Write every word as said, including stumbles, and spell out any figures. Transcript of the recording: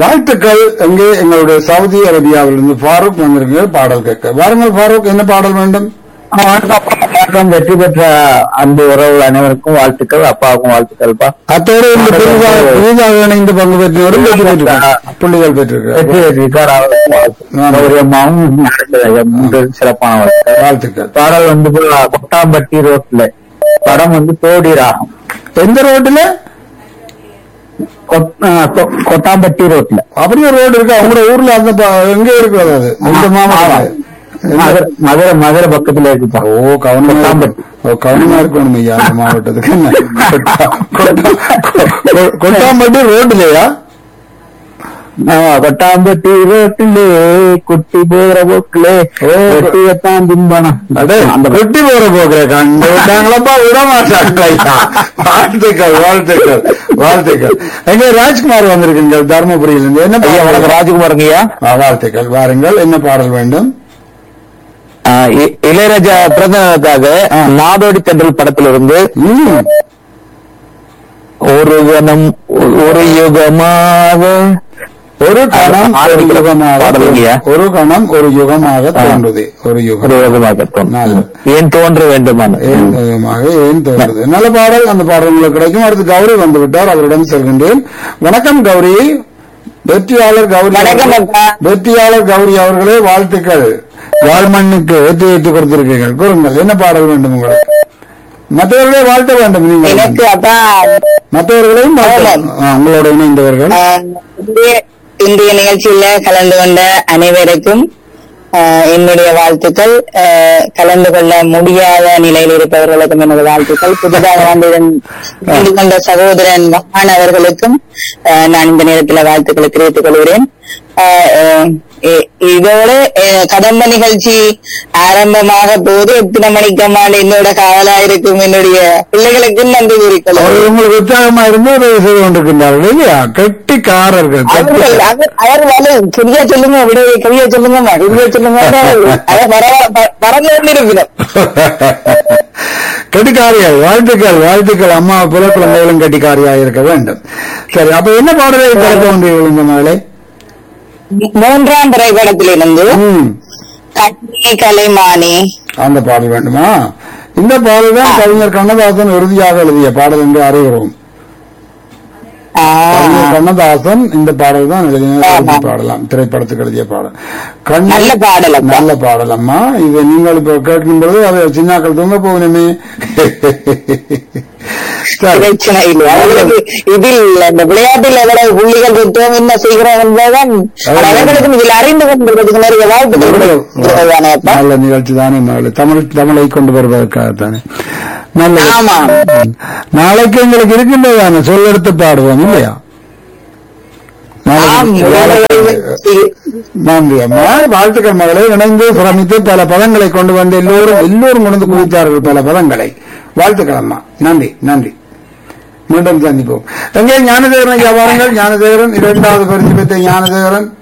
வாழ்த்துக்கள். எங்கே எங்களுடைய சவுதி அரேபியாவிலிருந்து ஃபாரூக் வந்திருக்கீங்க பாடல் கேட்க. வாருங்கள் ஃபாரூக், என்ன பாடல் வேண்டும்? வணக்கம். வெற்றி பெற்ற அன்பு உறவு அனைவருக்கும் வாழ்த்துக்கள், அப்பாவுக்கும் வாழ்த்துக்கள்ப்பா. அத்தோடு இந்த புதிதாக இணைந்து பங்கு பெற்றவரும் வெற்றி பெற்றிருக்கார், புள்ளிகள் பெற்றிருக்கார். வெற்றி பெற்றிருக்கார். அவருடைய அம்மாவும் சிறப்பான வாழ்த்துக்கள். பாடல் வந்து கொட்டாம்பட்டி ரோட்ல, படம் வந்து தோடி ராகம். எந்த ரோட்டுல? கொட்டாம்பட்டி ரோட்ல. அப்படியே ரோடு இருக்கு அவங்களோட ஊர்ல? அந்த எங்க இருக்கிறது அது? எந்த மாவட்டம்? மதுரை மதுரை பக்கத்துல இருக்குப்பா. ஓ, கவனமா ஓ கவனமா இருக்கணும் ஐயா அந்த மாவட்டத்துக்கு. கொட்டாம்பட்டி ரோட்லயா? கொட்டாம்பட்டி ரோட்டிலே குட்டி போகிற போக்குலே ஒட்டியத்தான் தின்பனம். அந்த குட்டி போகிற போக்குல கண்டுட்டாங்களப்பா, விட மாட்டாங்க. வாழ்த்துக்கள் வாழ்த்துக்கள் வாழ்த்துக்கள். எங்க ராஜ்குமார் வந்திருக்கீங்க தர்மபுரியிலிருந்து. என்ன வணக்கம் ராஜ்குமாருங்கய்யா. வாழ்த்துக்கள். வாருங்கள், என்ன பாடல் வேண்டும்? இளையராஜா பிரதமருக்காக நாடோடி தென்றல் படத்திலிருந்து ஒரு கணம் ஒரு யுகமாக ஒரு கணம் ஒரு யுகமாக ஒரு கணம் ஒரு யுகமாக தோன்றுது. ஒரு யுகம் யுகமாக ஏன் தோன்ற வேண்டுமான ஏன் ஏன் தோன்றுது. நல்ல பாடல். அந்த பாடல் உங்களுக்கு கிடைக்கும். அடுத்து கௌரி வந்து விட்டார், அவரிடம் செல்கின்றேன். வணக்கம் கௌரி. வெற்றியாளர் கௌரி வெற்றியாளர் கௌரி அவர்களே வாழ்த்துக்கள். வாழ்மண்ணுக்கு ஏற்றி ஏற்றி கொடுத்திருக்கீர்கள். கூறுங்கள், என்ன பாடல் வேண்டும் உங்களுக்கு? மற்றவர்களே வாழ்த்த வேண்டும். நீங்கள் மற்றவர்களையும் உங்களோட இணைந்தவர்கள் இந்திய நிகழ்ச்சியில கலந்து கொண்ட அனைவருக்கும் என்னுடைய வாழ்த்துக்கள். கலந்து கொள்ள முடியாத நிலையில் இருப்பவர்களுக்கும் எனது வாழ்த்துக்கள். புதிதாக வந்து கொண்ட சகோதரன் மகான் அவர்களுக்கும் நான் இந்த நேரத்தில் வாழ்த்துக்களை தெரிவித்துக் கொள்கிறேன். இதோட கதம்ப நிகழ்ச்சி ஆரம்பமாக போது எத்தனை மணிக்கம்மாள் என்னோட காவலா இருக்கும் என்னுடைய பிள்ளைகளுக்கும் நன்றி கூறிக்கொள்ள. உங்களுக்கு உற்சாகமா இருந்து செய்து கொண்டிருக்கின்றார்கள் இல்லையா? கெட்டிக்காரர்கள். அவர் வலு சரியா சொல்லுங்க, விட கவியா சொல்லுங்க, கவியா சொல்லுங்க, பறந்து கொண்டிருக்கிறோம். கெட்டிக்காரியாய் வாழ்த்துக்கள் வாழ்த்துக்கள். அம்மா புல குழந்தைகளும் கெட்டிக்காரியாக இருக்க வேண்டும். சரி, அப்ப என்ன பாடலை திறக்க வேண்டிய இந்த மகளே? மூன்றாம் திரைப்படத்திலிருந்து கண்ணி கலைமானி அந்த பாடல் வேண்டுமா? இந்த பாடல் தான் கவிஞர் கண்ணதாசன் இறுதியாக எழுதிய பாடல் என்று அறிகிறோம். கண்ணதாசன் இந்த பாடல் தான் எழுதின பாடலாம், திரைப்படத்துக்கு எழுதிய பாடல். நல்ல பாடல், நல்ல பாடல் அம்மா. இது நீங்கள் இப்ப கேட்கும் பொழுது அதை சின்னாக்கள் தூங்க போகணுமே. இதில் அந்த விளையாட்டில் எவ்வளவு புள்ளிகள் பெற்றோம், என்ன செய்கிறோம் என்பதுதான் அவர்களுக்கும் இதில் அறிந்து கொண்டிருப்பதற்கு நிறைய வாய்ப்பு. நல்ல நிகழ்ச்சி தானே மகளே, தமிழ் தமிழை கொண்டு வருவதற்காகத்தானே. நல்ல. நாளைக்கு எங்களுக்கு இருக்கின்றதான சொல்லெடுத்து பாடுவோம் இல்லையா? நன்றி அம்மா, வாழ்த்துக்கள் மகளே. இணைந்து சிரமித்து பல பதங்களை கொண்டு வந்து எல்லோரும் எல்லோரும் கொண்டு குவித்தார்கள் பல பதங்களை. வாழ்த்துக்கள் அம்மா, நன்றி நன்றி. மீண்டும் சந்திப்போம். எங்கே ஞானதேவரன் ஐயா வாருங்கள். ஞானதேவரன் இரண்டாவது பரிசு பெற்ற ஞானதேவரன்